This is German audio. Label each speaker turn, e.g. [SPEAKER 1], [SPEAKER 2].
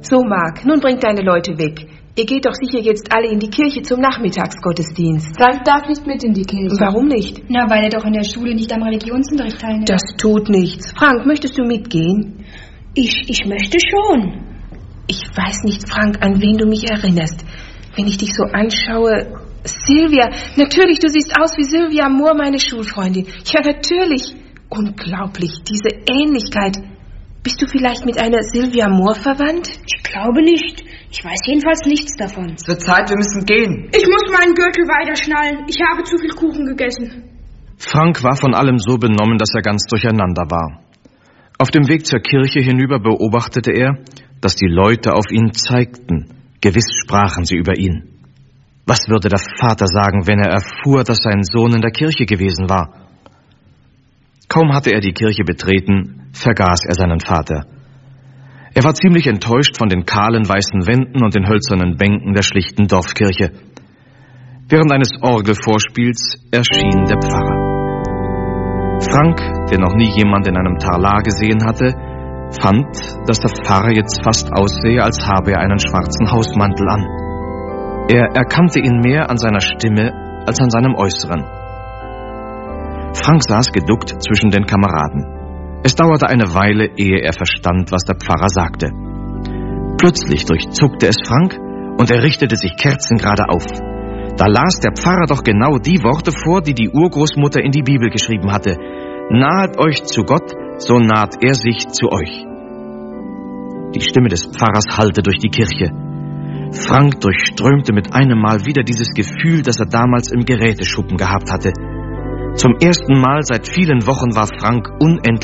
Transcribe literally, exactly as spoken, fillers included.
[SPEAKER 1] So, Mark, nun bringt deine Leute weg. Ihr geht doch sicher jetzt alle in die Kirche zum Nachmittagsgottesdienst.
[SPEAKER 2] Frank darf nicht mit in die Kirche.
[SPEAKER 1] Warum nicht?
[SPEAKER 3] Na, weil er doch in der Schule nicht am Religionsunterricht teilnimmt.
[SPEAKER 1] Das tut nichts. Frank, möchtest du mitgehen?
[SPEAKER 3] Ich, ich möchte schon.
[SPEAKER 1] Ich weiß nicht, Frank, an wen du mich erinnerst. Wenn ich dich so anschaue... Sylvia, natürlich, du siehst aus wie Sylvia Moore, meine Schulfreundin. Ja, natürlich. Unglaublich, diese Ähnlichkeit. Bist du vielleicht mit einer Sylvia Moore verwandt?
[SPEAKER 3] Ich glaube nicht. Ich weiß jedenfalls nichts davon.
[SPEAKER 4] Es wird Zeit, wir müssen gehen.
[SPEAKER 2] Ich muss meinen Gürtel weiterschnallen. Ich habe zu viel Kuchen gegessen.
[SPEAKER 5] Frank war von allem so benommen, dass er ganz durcheinander war. Auf dem Weg zur Kirche hinüber beobachtete er, dass die Leute auf ihn zeigten. Gewiss sprachen sie über ihn. Was würde der Vater sagen, wenn er erfuhr, dass sein Sohn in der Kirche gewesen war? Kaum hatte er die Kirche betreten, vergaß er seinen Vater. Er war ziemlich enttäuscht von den kahlen weißen Wänden und den hölzernen Bänken der schlichten Dorfkirche. Während eines Orgelvorspiels erschien der Pfarrer. Frank, der noch nie jemand in einem Talar gesehen hatte, fand, dass der Pfarrer jetzt fast aussehe, als habe er einen schwarzen Hausmantel an. Er erkannte ihn mehr an seiner Stimme als an seinem Äußeren. Frank saß geduckt zwischen den Kameraden. Es dauerte eine Weile, ehe er verstand, was der Pfarrer sagte. Plötzlich durchzuckte es Frank und er richtete sich kerzengerade auf. Da las der Pfarrer doch genau die Worte vor, die die Urgroßmutter in die Bibel geschrieben hatte. Nahet euch zu Gott, so naht er sich zu euch. Die Stimme des Pfarrers hallte durch die Kirche. Frank durchströmte mit einem Mal wieder dieses Gefühl, das er damals im Geräteschuppen gehabt hatte. Zum ersten Mal seit vielen Wochen war Frank unendlich